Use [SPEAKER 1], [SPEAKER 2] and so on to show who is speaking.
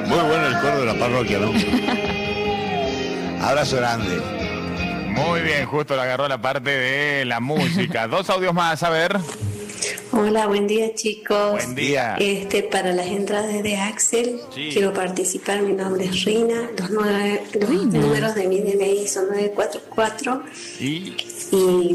[SPEAKER 1] Muy bueno el coro de la parroquia, ¿no? Abrazo grande.
[SPEAKER 2] Muy bien, justo le agarró la parte de la música. 2 audios más, a ver.
[SPEAKER 3] Hola, buen día chicos.
[SPEAKER 2] Buen día.
[SPEAKER 3] Para las entradas de Axel,
[SPEAKER 2] Sí.
[SPEAKER 3] quiero participar, mi nombre es Rina, los números de mi DNI son 944
[SPEAKER 2] Y
[SPEAKER 3] y